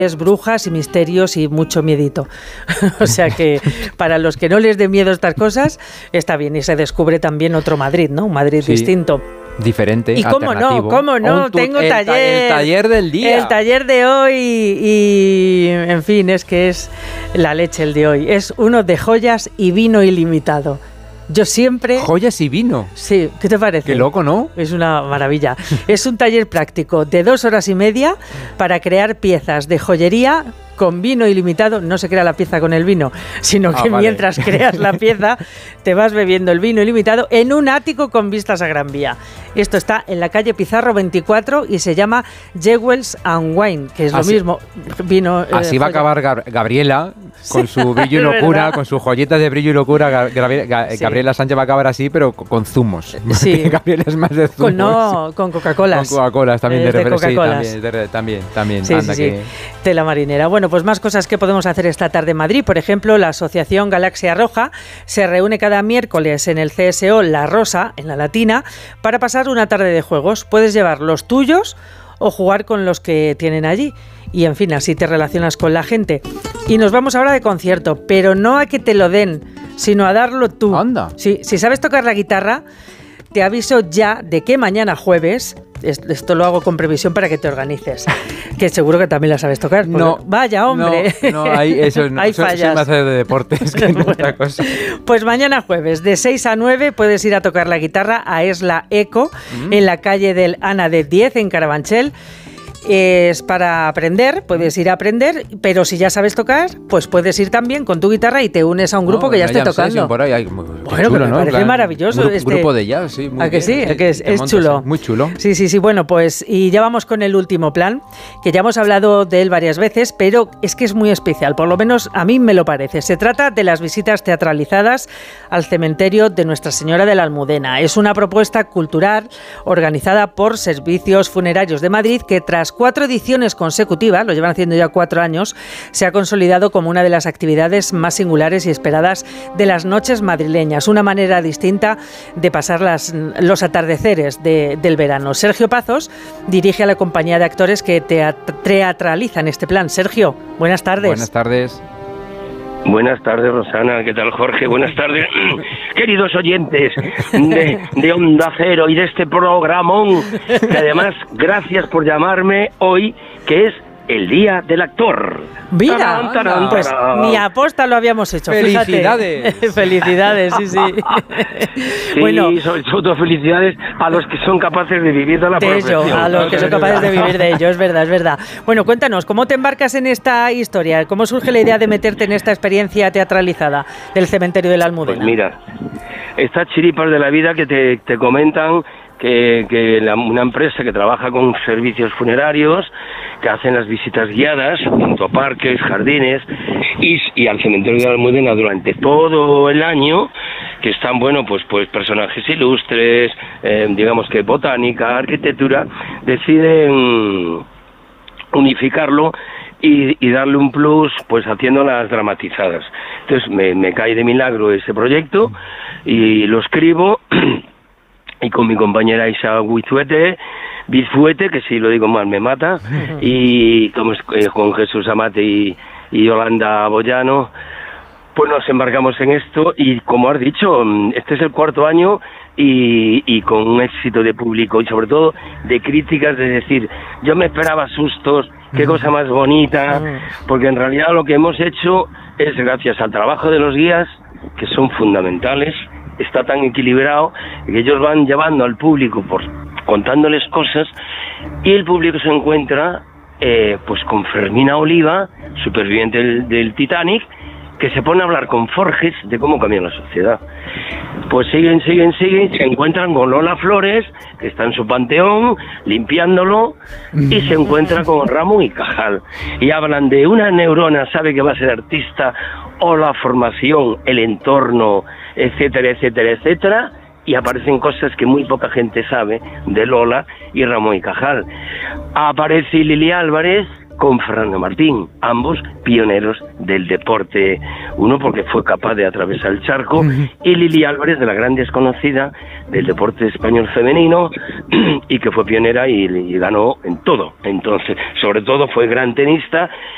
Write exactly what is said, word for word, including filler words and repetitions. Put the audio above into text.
brujas y misterios y mucho miedito. O sea que para los que no les dé miedo estas cosas, está bien. Y se descubre también otro Madrid, ¿no? Un Madrid sí, distinto. Diferente, y cómo no, cómo no, tu, tengo el taller. El taller del día. El taller de hoy y, en fin, es que es la leche el de hoy. Es uno de joyas y vino ilimitado. Yo siempre... ¿Joyas y vino? Sí, ¿qué te parece? Qué loco, ¿no? Es una maravilla. Es un taller práctico de dos horas y media para crear piezas de joyería con vino ilimitado. No se crea la pieza con el vino, sino que ah, vale. mientras creas la pieza te vas bebiendo el vino ilimitado en un ático con vistas a Gran Vía. Esto está en la calle Pizarro veinticuatro y se llama Jewels and Wine, que es así, lo mismo. Vino, así eh, va a acabar Gab- Gabriela con sí, su brillo y locura, verdad. con sus joyetas de brillo y locura. Gab- Gab- sí. Gabriela Sánchez va a acabar así, pero con zumos. Sí. Gabriela es más de zumos. Con, no, con Coca-Colas. Con Coca-Colas también. Eh, de, de Coca-Colas. Sí, también, de, también, también. Sí, anda sí, que... sí. Tela marinera. Bueno, pues más cosas que podemos hacer esta tarde en Madrid. Por ejemplo, la Asociación Galaxia Roja se reúne cada miércoles en el C S O La Rosa, en la Latina, para pasar una tarde de juegos. Puedes llevar los tuyos o jugar con los que tienen allí. Y, en fin, así te relacionas con la gente. Y nos vamos ahora de concierto, pero no a que te lo den, sino a darlo tú. Anda. Sí, si sabes tocar la guitarra, te aviso ya de que mañana jueves... Esto lo hago con previsión para que te organices. Que seguro que también la sabes tocar. No. Vaya, hombre. No, no hay, eso no. Hay fallas. Soy más de deportes que bueno, otra cosa. Pues mañana jueves, de seis a nueve, puedes ir a tocar la guitarra a Esla Eco, mm. en la calle del Ana de diez, en Carabanchel. Es para aprender, puedes ir a aprender, pero si ya sabes tocar, pues puedes ir también con tu guitarra y te unes a un grupo no, que ya esté tocando. Sí, por ahí hay, bueno, chulo, que me ¿no? parece Plan, maravilloso. Un este... grupo de jazz, sí. Muy ¿A que bien, sí? ¿A que es, es chulo? Así, muy chulo. Sí, sí, sí. Bueno, pues y ya vamos con el último plan, que ya hemos hablado de él varias veces, pero es que es muy especial, por lo menos a mí me lo parece. Se trata de las visitas teatralizadas al cementerio de Nuestra Señora de la Almudena. Es una propuesta cultural organizada por Servicios Funerarios de Madrid que tras cuatro ediciones consecutivas, lo llevan haciendo ya cuatro años, se ha consolidado como una de las actividades más singulares y esperadas de las noches madrileñas, una manera distinta de pasar las, los atardeceres de, del verano. Sergio Pazos dirige a la compañía de actores que teatralizan este plan. Sergio, buenas tardes. Buenas tardes. Buenas tardes, Rosana. ¿Qué tal, Jorge? Buenas tardes, queridos oyentes de, de Onda Cero y de este programón. Que además, gracias por llamarme hoy, que es el Día del Actor. Mira, tarán, tarán, pues tarán. Ni aposta lo habíamos hecho. Felicidades. Felicidades, sí, sí. Sí, bueno, sobre todo felicidades a los que son capaces de vivir de la de profesión. Ello, a los que son capaces de vivir de ello, es verdad, es verdad. Bueno, cuéntanos, ¿cómo te embarcas en esta historia? ¿Cómo surge la idea de meterte en esta experiencia teatralizada del cementerio de la Almudena? Pues mira, estas chiripas de la vida que te, te comentan que, que la, una empresa que trabaja con servicios funerarios, que hacen las visitas guiadas junto a parques, jardines y, y al cementerio de la Almudena durante todo el año, que están, bueno, pues pues personajes ilustres, eh, digamos que botánica, arquitectura, deciden unificarlo y, y darle un plus, pues haciendo las dramatizadas. Entonces me, me cae de milagro ese proyecto y lo escribo y con mi compañera Isa Bizuete, Bizuete, que si lo digo mal me mata, y con, eh, con Jesús Amate y, y Yolanda Boyano, pues nos embarcamos en esto y, como has dicho, este es el cuarto año y, y con un éxito de público y sobre todo de críticas, de decir, yo me esperaba sustos, qué cosa más bonita, porque en realidad lo que hemos hecho es gracias al trabajo de los guías, que son fundamentales, está tan equilibrado que ellos van llevando al público por contándoles cosas y el público se encuentra eh, pues con Fermina Oliva, superviviente del, del Titanic, que se pone a hablar con Forges de cómo cambió la sociedad. Pues siguen, siguen, siguen, se encuentran con Lola Flores, que está en su panteón, limpiándolo, y se encuentra con Ramón y Cajal. Y hablan de una neurona, sabe que va a ser artista, o la formación, el entorno, etcétera, etcétera, etcétera, y aparecen cosas que muy poca gente sabe de Lola y Ramón y Cajal. Aparece Lili Álvarez con Fernando Martín, ambos pioneros del deporte, uno porque fue capaz de atravesar el charco, y Lili Álvarez, de la gran desconocida del deporte español femenino, y que fue pionera y, y ganó en todo. Entonces, sobre todo fue gran tenista